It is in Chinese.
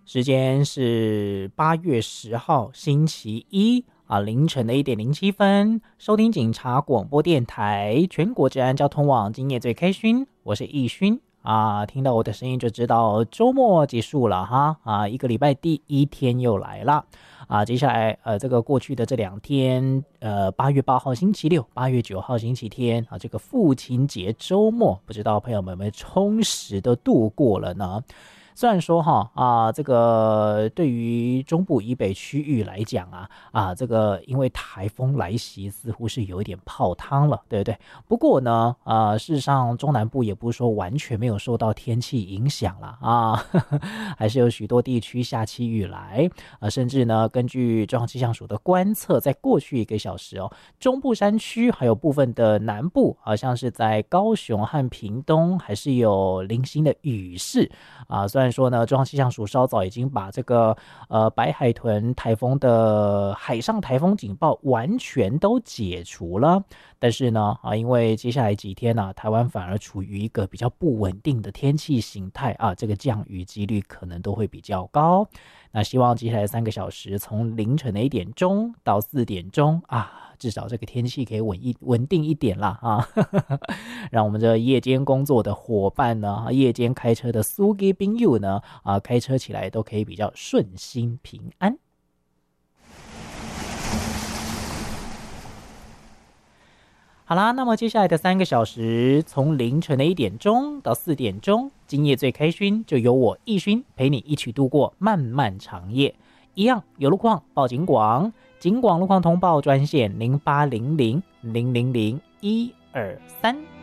时间是8月10号星期一凌晨的1:07，收听警察广播电台全国治安交通网，今夜最开心，我是易勋听到我的声音就知道周末结束了哈一个礼拜第一天又来了接下来这个过去的这2天8月8号星期六8月9号星期天这个父亲节周末，不知道朋友们有没有充实的度过了呢？虽然说这个对于中部以北区域来讲这个因为台风来袭，似乎是有一点泡汤了，对不对？不过呢事实上中南部也不是说完全没有受到天气影响了还是有许多地区下起雨来甚至呢根据中央气象署的观测，在过去1个小时中部山区还有部分的南部像是在高雄和屏东还是有零星的雨势虽然说呢中央气象署稍早已经把这个白海豚台风的海上台风警报完全都解除了，但是呢因为接下来几天台湾反而处于一个比较不稳定的天气形态这个降雨几率可能都会比较高。那希望接下来3个小时，从凌晨的1点钟到4点钟至少这个天气可以稳定一点啦让我们这夜间工作的伙伴呢，夜间开车的司机朋友呢开车起来都可以比较顺心平安。好啦，那么接下来的3个小时，从凌晨的1点钟到4点钟，今夜最开心就由我易勋陪你一起度过漫漫长夜。一样有路况报警广，警广路况通报专线0800000123。